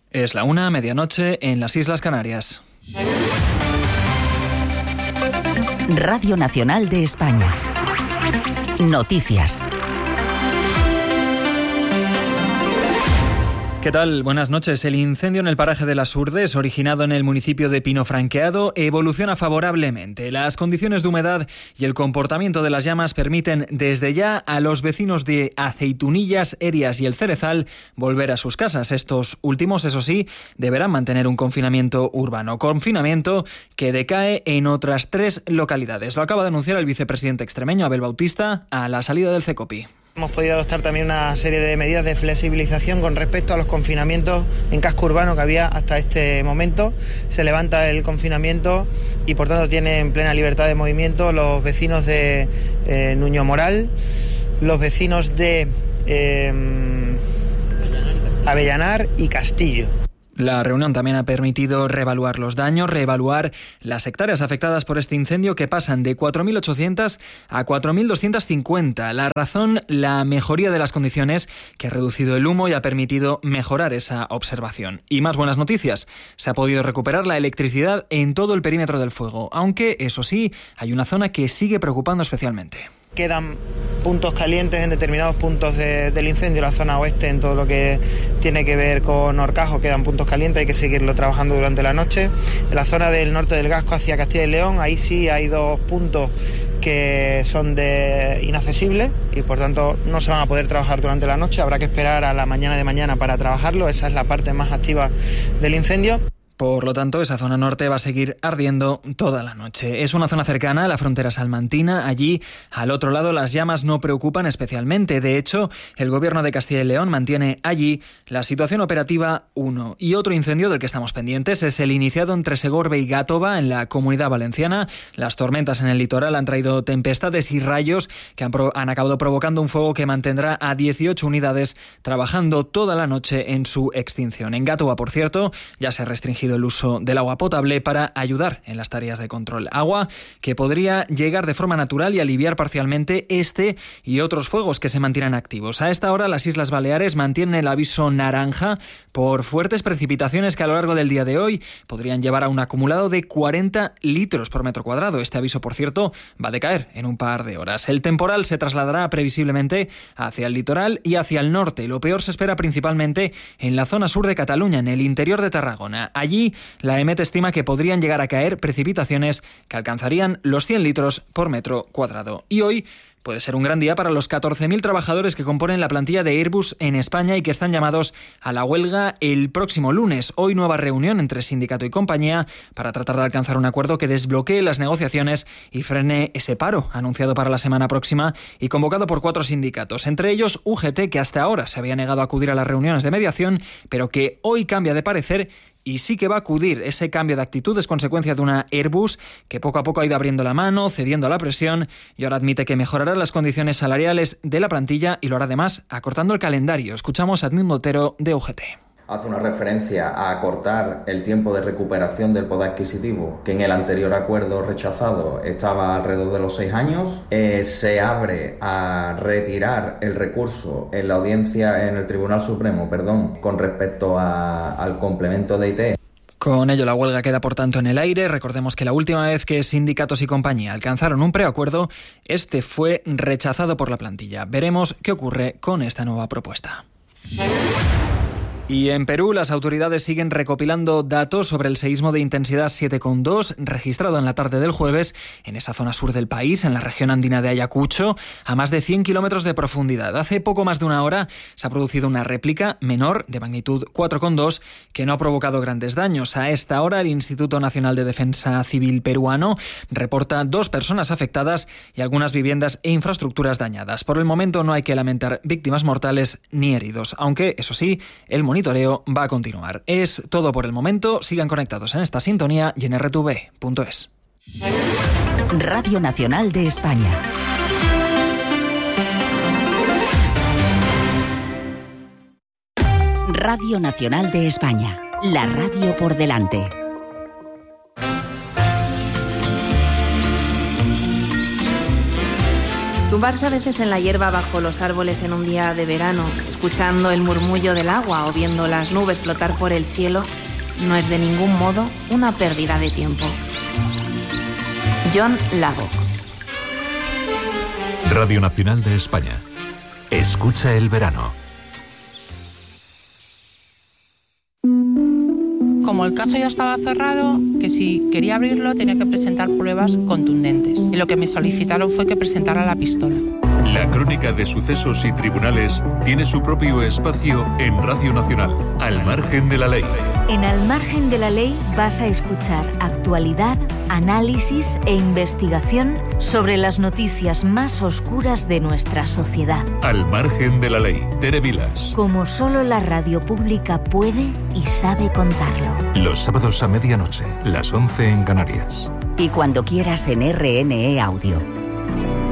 Es la 1:00, medianoche, en las Islas Canarias. Radio Nacional de España. Noticias. ¿Qué tal? Buenas noches. El incendio en el paraje de Las Urdes, originado en el municipio de Pino Franqueado, evoluciona favorablemente. Las condiciones de humedad y el comportamiento de las llamas permiten desde ya a los vecinos de Aceitunillas, Erias y El Cerezal volver a sus casas. Estos últimos, eso sí, deberán mantener un confinamiento urbano. Confinamiento que decae en otras 3 localidades. Lo acaba de anunciar el vicepresidente extremeño, Abel Bautista, a la salida del CECOPI. Hemos podido adoptar también una serie de medidas de flexibilización con respecto a los confinamientos en casco urbano que había hasta este momento. Se levanta el confinamiento y por tanto tienen plena libertad de movimiento los vecinos de Nuño Moral, los vecinos de Avellanar y Castillo. La reunión también ha permitido reevaluar los daños, reevaluar las hectáreas afectadas por este incendio, que pasan de 4.800 a 4.250. La razón, la mejoría de las condiciones, que ha reducido el humo y ha permitido mejorar esa observación. Y más buenas noticias, se ha podido recuperar la electricidad en todo el perímetro del fuego, aunque, eso sí, hay una zona que sigue preocupando especialmente. Quedan puntos calientes en determinados puntos del incendio, la zona oeste, en todo lo que tiene que ver con Horcajo, quedan puntos calientes, hay que seguirlo trabajando durante la noche. En la zona del norte del Gasco hacia Castilla y León, ahí sí hay 2 puntos que son inaccesibles y por tanto no se van a poder trabajar durante la noche, habrá que esperar a la mañana de mañana para trabajarlo, esa es la parte más activa del incendio. Por lo tanto, esa zona norte va a seguir ardiendo toda la noche. Es una zona cercana a la frontera salmantina. Allí, al otro lado, las llamas no preocupan especialmente. De hecho, el Gobierno de Castilla y León mantiene allí la situación operativa 1. Y otro incendio del que estamos pendientes es el iniciado entre Segorbe y Gátova, en la Comunidad Valenciana. Las tormentas en el litoral han traído tempestades y rayos que han acabado provocando un fuego que mantendrá a 18 unidades trabajando toda la noche en su extinción. En Gátova, por cierto, ya se ha restringido el uso del agua potable para ayudar en las tareas de control. Agua que podría llegar de forma natural y aliviar parcialmente este y otros fuegos que se mantienen activos. A esta hora, las Islas Baleares mantienen el aviso naranja por fuertes precipitaciones que a lo largo del día de hoy podrían llevar a un acumulado de 40 litros por metro cuadrado. Este aviso, por cierto, va a decaer en un par de horas. El temporal se trasladará previsiblemente hacia el litoral y hacia el norte. Lo peor se espera principalmente en la zona sur de Cataluña, en el interior de Tarragona. Allí, la EMET estima que podrían llegar a caer precipitaciones que alcanzarían los 100 litros por metro cuadrado. Y hoy puede ser un gran día para los 14.000 trabajadores que componen la plantilla de Airbus en España y que están llamados a la huelga el próximo lunes. Hoy nueva reunión entre sindicato y compañía para tratar de alcanzar un acuerdo que desbloquee las negociaciones y frene ese paro anunciado para la semana próxima y convocado por 4 sindicatos, entre ellos UGT, que hasta ahora se había negado a acudir a las reuniones de mediación, pero que hoy cambia de parecer y sí que va a acudir. Ese cambio de actitud es consecuencia de una Airbus que poco a poco ha ido abriendo la mano, cediendo a la presión y ahora admite que mejorará las condiciones salariales de la plantilla y lo hará además acortando el calendario. Escuchamos a Edmundo Otero de UGT. Hace una referencia a acortar el tiempo de recuperación del poder adquisitivo, que en el anterior acuerdo rechazado estaba alrededor de los 6 años. Se abre a retirar el recurso en la audiencia, en el Tribunal Supremo, con respecto al complemento de IT. Con ello, la huelga queda, por tanto, en el aire. Recordemos que la última vez que sindicatos y compañía alcanzaron un preacuerdo, este fue rechazado por la plantilla. Veremos qué ocurre con esta nueva propuesta. Y en Perú, las autoridades siguen recopilando datos sobre el seísmo de intensidad 7,2 registrado en la tarde del jueves en esa zona sur del país, en la región andina de Ayacucho, a más de 100 kilómetros de profundidad. Hace poco más de una hora se ha producido una réplica menor de magnitud 4,2 que no ha provocado grandes daños. A esta hora, el Instituto Nacional de Defensa Civil peruano reporta 2 personas afectadas y algunas viviendas e infraestructuras dañadas. Por el momento no hay que lamentar víctimas mortales ni heridos, aunque, eso sí, el monitoreo va a continuar. Es todo por el momento. Sigan conectados en esta sintonía y en rtv.es. Radio Nacional de España. Radio Nacional de España. La radio por delante. Tumbarse a veces en la hierba bajo los árboles en un día de verano, escuchando el murmullo del agua o viendo las nubes flotar por el cielo, no es de ningún modo una pérdida de tiempo. John Lubbock. Radio Nacional de España. Escucha el verano. Como el caso ya estaba cerrado, que si quería abrirlo tenía que presentar pruebas contundentes. Y lo que me solicitaron fue que presentara la pistola. La crónica de sucesos y tribunales tiene su propio espacio en Radio Nacional, Al Margen de la Ley. En Al Margen de la Ley vas a escuchar actualidad, análisis e investigación sobre las noticias más oscuras de nuestra sociedad. Al Margen de la Ley, Tere Vilas. Como solo la radio pública puede y sabe contarlo. Los sábados a medianoche, las 11 en Canarias. Y cuando quieras en RNE Audio.